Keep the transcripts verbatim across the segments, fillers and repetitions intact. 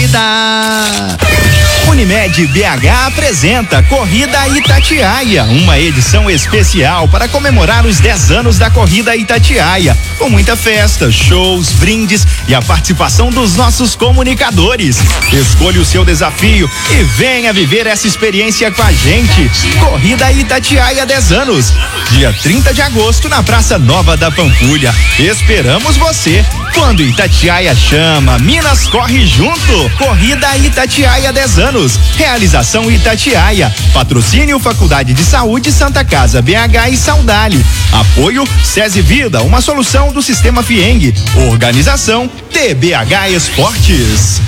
corrida. Unimed B H apresenta Corrida Itatiaia, uma edição especial para comemorar os dez anos da Corrida Itatiaia, com muita festa, shows, brindes e a participação dos nossos comunicadores. Escolha o seu desafio e venha viver essa experiência com a gente. Corrida Itatiaia dez anos, dia trinta de agosto na Praça Nova da Pampulha. Esperamos você. Quando Itatiaia chama, Minas corre junto. Corrida Itatiaia dez anos. Realização Itatiaia. Patrocínio Faculdade de Saúde Santa Casa B H e Saudale. Apoio SESI Vida, uma solução do Sistema Fieng. Organização T B H Esportes.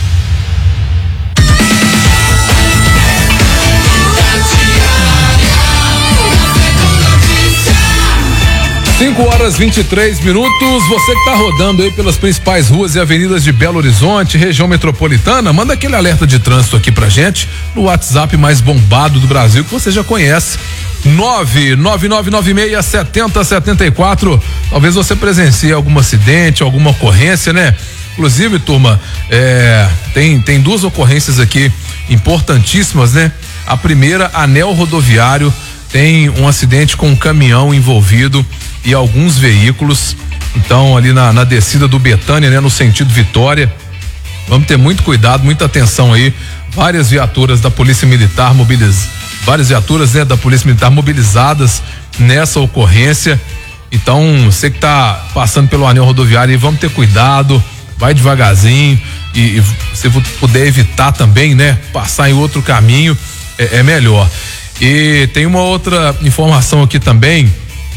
cinco horas e vinte e três minutos. Você que está rodando aí pelas principais ruas e avenidas de Belo Horizonte, região metropolitana, manda aquele alerta de trânsito aqui pra gente no WhatsApp mais bombado do Brasil, que você já conhece. nove nove nove nove seis sete zero sete quatro. Talvez você presencie algum acidente, alguma ocorrência, né? Inclusive, turma, é, tem, tem duas ocorrências aqui importantíssimas, né? A primeira, anel rodoviário, tem um acidente com um caminhão envolvido e alguns veículos. Então, ali na, na descida do Betânia, né, no sentido Vitória, vamos ter muito cuidado, muita atenção aí. Várias viaturas da Polícia Militar mobilizadas, várias viaturas, né, da Polícia Militar mobilizadas nessa ocorrência. Então, você que está passando pelo anel rodoviário, vamos ter cuidado, vai devagarzinho e, e se puder evitar também, né, passar em outro caminho, é, é melhor. E tem uma outra informação aqui também.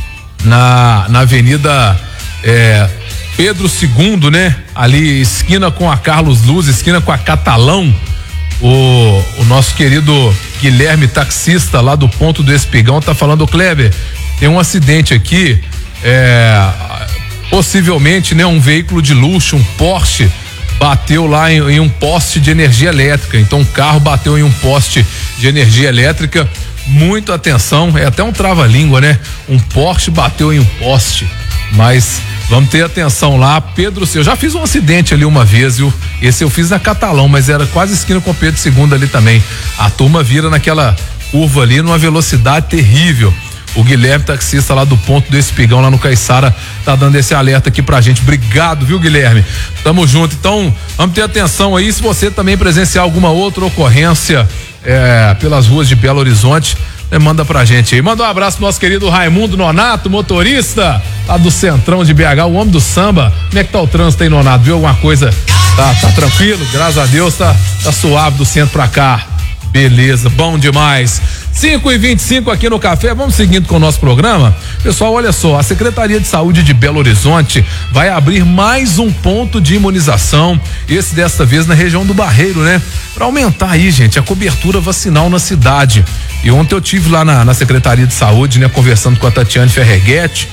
Na, na avenida é, Pedro segundo, né? Ali, esquina com a Carlos Luz, esquina com a Catalão, o, o nosso querido Guilherme, taxista lá do Ponto do Espigão, tá falando: Kleber, tem um acidente aqui, é, possivelmente, né? Um veículo de luxo, um Porsche, bateu lá em, em um poste de energia elétrica. Então, um carro bateu em um poste de energia elétrica. Muita atenção, é até um trava-língua, né? Um Porsche bateu em um poste, mas vamos ter atenção lá. Pedro, eu já fiz um acidente ali uma vez, viu? Esse eu fiz na Catalão, mas era quase esquina com Pedro segundo ali também. A turma vira naquela curva ali numa velocidade terrível. O Guilherme, taxista lá do Ponto do Espigão, lá no Caiçara, tá dando esse alerta aqui pra gente. Obrigado, viu, Guilherme? Tamo junto. Então, vamos ter atenção aí. Se você também presenciar alguma outra ocorrência é, pelas ruas de Belo Horizonte, né, manda pra gente aí. Manda um abraço pro nosso querido Raimundo Nonato, motorista lá do Centrão de B H, o homem do samba. Como é que tá o trânsito aí, Nonato? Viu alguma coisa? Tá, tá tranquilo? Graças a Deus, tá, tá suave do centro pra cá. Beleza, bom demais. cinco e vinte e cinco aqui no Café. Vamos seguindo com o nosso programa. Pessoal, olha só, a Secretaria de Saúde de Belo Horizonte vai abrir mais um ponto de imunização, esse desta vez na região do Barreiro, né? Para aumentar aí, gente, a cobertura vacinal na cidade. E ontem eu tive lá na, na Secretaria de Saúde, né, conversando com a Tatiane Ferreguete.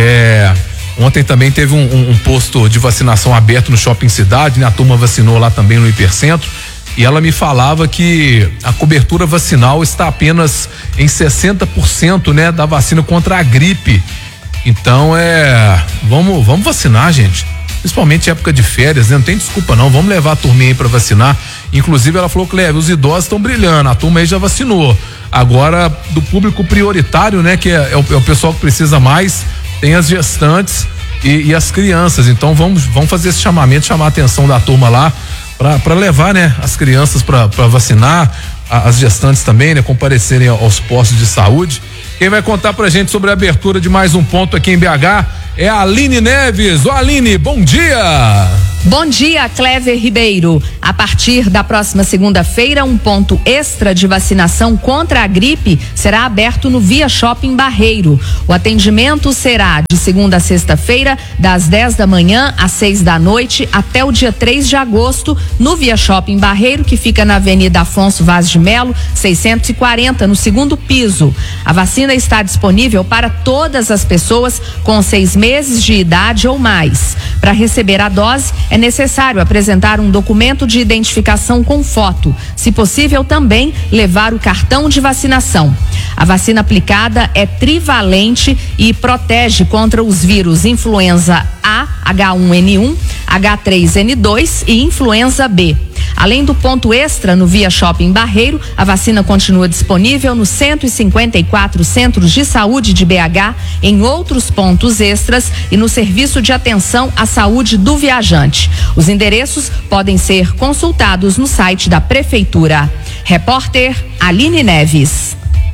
É, ontem também teve um, um, um posto de vacinação aberto no Shopping Cidade, né? A turma vacinou lá também no Hipercentro. E ela me falava que a cobertura vacinal está apenas em sessenta por cento, né, da vacina contra a gripe. Então é, vamos, vamos vacinar, gente. Principalmente em época de férias, né? Não tem desculpa não, vamos levar a turminha aí pra vacinar. Inclusive ela falou que, leve, os idosos estão brilhando, a turma aí já vacinou. Agora, do público prioritário, né, que é, é, o, é o pessoal que precisa mais, tem as gestantes e, e as crianças. Então vamos, vamos fazer esse chamamento, chamar a atenção da turma lá, para levar, né, as crianças para vacinar, a, as gestantes também, né, comparecerem aos postos de saúde. Quem vai contar pra gente sobre a abertura de mais um ponto aqui em B H é a Aline Neves. Ô Aline, bom dia! Bom dia, Clever Ribeiro. A partir da próxima segunda-feira, um ponto extra de vacinação contra a gripe será aberto no Via Shopping Barreiro. O atendimento será de segunda a sexta-feira, das dez da manhã às seis da noite, até o dia três de agosto, no Via Shopping Barreiro, que fica na Avenida Afonso Vaz de Melo, seiscentos e quarenta, no segundo piso. A vacina está disponível para todas as pessoas com seis meses de idade ou mais. Para receber a dose, é necessário apresentar um documento de identificação com foto. Se possível, também levar o cartão de vacinação. A vacina aplicada é trivalente e protege contra os vírus influenza A, H um N um, H três N dois e influenza B. Além do ponto extra no Via Shopping Barreiro, a vacina continua disponível nos cento e cinquenta e quatro centros de saúde de B H, em outros pontos extras e no serviço de atenção à saúde do viajante. Os endereços podem ser consultados no site da Prefeitura. Repórter Aline Neves.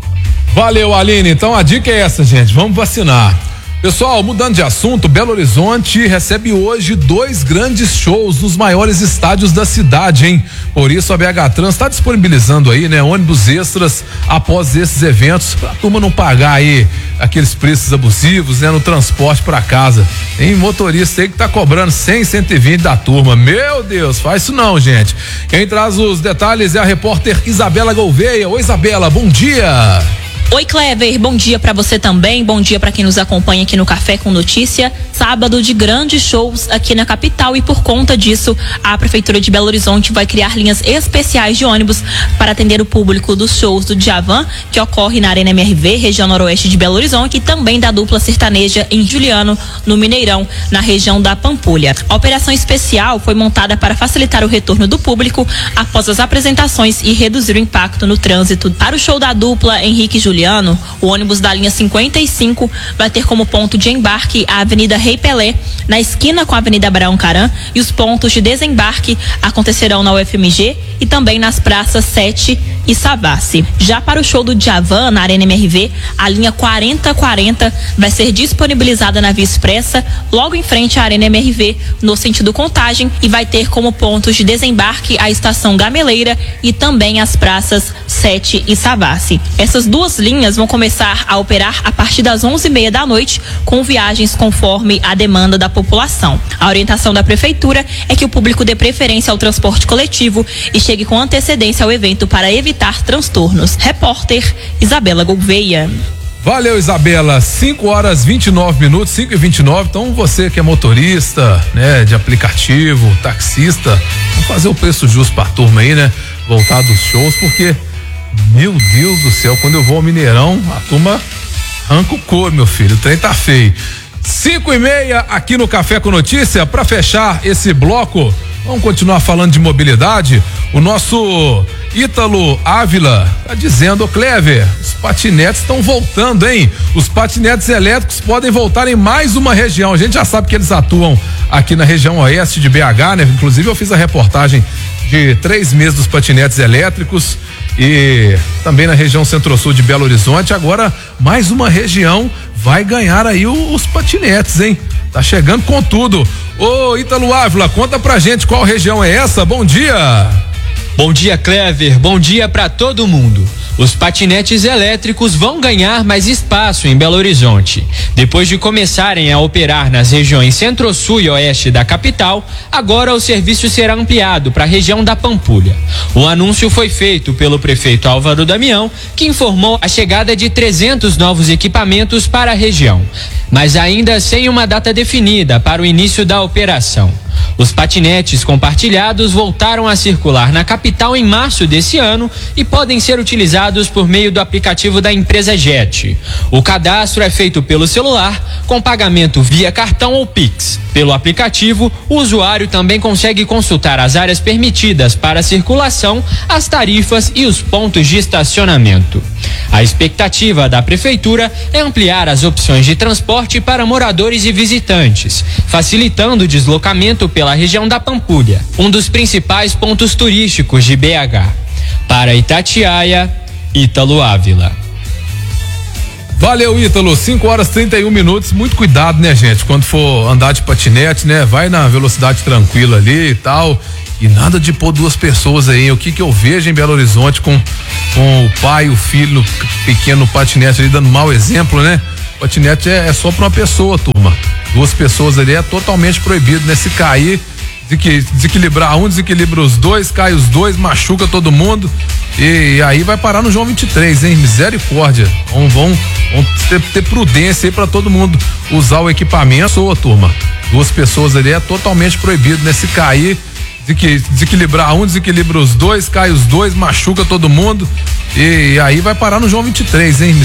Valeu, Aline. Então a dica é essa, gente. Vamos vacinar. Pessoal, mudando de assunto, Belo Horizonte recebe hoje dois grandes shows nos maiores estádios da cidade, hein? Por isso a B H Trans está disponibilizando aí, né, ônibus extras após esses eventos, pra turma não pagar aí aqueles preços abusivos, né, no transporte para casa. Tem motorista aí que tá cobrando cem, cento e vinte da turma. Meu Deus, faz isso não, gente. Quem traz os detalhes é a repórter Isabela Gouveia. Oi, Isabela, bom dia. Oi, Clever, bom dia pra você também, bom dia pra quem nos acompanha aqui no Café com Notícia. Sábado de grandes shows aqui na capital e por conta disso a Prefeitura de Belo Horizonte vai criar linhas especiais de ônibus para atender o público dos shows do Djavan, que ocorre na Arena M R V, região noroeste de Belo Horizonte, e também da dupla sertaneja em Juliano, no Mineirão, na região da Pampulha. A operação especial foi montada para facilitar o retorno do público após as apresentações e reduzir o impacto no trânsito. Para o show da dupla Henrique e Juliano, o ônibus da linha cinquenta e cinco vai ter como ponto de embarque a Avenida Rei Pelé, na esquina com a Avenida Abraão Caram, e os pontos de desembarque acontecerão na U F M G e também nas praças sete e Savassi. Já para o show do Djavan na Arena M R V, a linha quarenta quarenta vai ser disponibilizada na Via Expressa, logo em frente à Arena M R V, no sentido Contagem, e vai ter como pontos de desembarque a estação Gameleira e também as praças sete e Savassi. Essas duas linhas vão começar a operar a partir das onze e meia da noite, com viagens conforme a demanda da população. A orientação da Prefeitura é que o público dê preferência ao transporte coletivo e chegue com antecedência ao evento para evitar transtornos. Repórter Isabela Gouveia. Valeu, Isabela. cinco horas e vinte e nove minutos, cinco e vinte e nove. Então, você que é motorista, né, de aplicativo, taxista, vamos fazer o preço justo pra turma aí, né? Voltar dos shows, porque, meu Deus do céu, quando eu vou ao Mineirão, a turma arranca o couro, meu filho. O trem tá feio. Cinco e meia aqui no Café com Notícia. Para fechar esse bloco, vamos continuar falando de mobilidade. O nosso Ítalo Ávila tá dizendo, ô Clever, os patinetes estão voltando, hein? Os patinetes elétricos podem voltar em mais uma região. A gente já sabe que eles atuam aqui na região oeste de B H, né? Inclusive eu fiz a reportagem de três meses dos patinetes elétricos e também na região centro-sul de Belo Horizonte. Agora mais uma região vai ganhar aí o, os patinetes, hein? Tá chegando com tudo. Ô Ítalo Ávila, conta pra gente qual região é essa. Bom dia. Bom dia, Clever. Bom dia pra todo mundo. Os patinetes elétricos vão ganhar mais espaço em Belo Horizonte. Depois de começarem a operar nas regiões centro-sul e oeste da capital, agora o serviço será ampliado para a região da Pampulha. O anúncio foi feito pelo prefeito Álvaro Damião, que informou a chegada de trezentos novos equipamentos para a região, mas ainda sem uma data definida para o início da operação. Os patinetes compartilhados voltaram a circular na capital em março desse ano e podem ser utilizados por meio do aplicativo da empresa Jet. O cadastro é feito pelo celular, com pagamento via cartão ou Pix. Pelo aplicativo, o usuário também consegue consultar as áreas permitidas para circulação, as tarifas e os pontos de estacionamento. A expectativa da Prefeitura é ampliar as opções de transporte para moradores e visitantes, facilitando o deslocamento pela região da Pampulha, um dos principais pontos turísticos de B H. Para Itatiaia, Ítalo Ávila. Valeu, Ítalo. cinco horas e trinta e um minutos. Muito cuidado, né, gente? Quando for andar de patinete, né? Vai na velocidade tranquila ali e tal. E nada de pôr duas pessoas aí. O que que eu vejo em Belo Horizonte com, com o pai e o filho pequeno no patinete ali dando mau exemplo, né? Patinete é, é só pra uma pessoa, turma. Duas pessoas ali é totalmente proibido, né? Se cair, desequilibrar um, desequilibra os dois, cai os dois, machuca todo mundo. E, e aí vai parar no João vinte e três, hein? Misericórdia. Vamos, vamos, vamos ter, ter prudência aí pra todo mundo usar o equipamento. Ô, turma, duas pessoas ali é totalmente proibido, né? Se cair, desequilibrar um, desequilibra os dois, cai os dois, machuca todo mundo. E, e aí vai parar no João vinte e três, hein?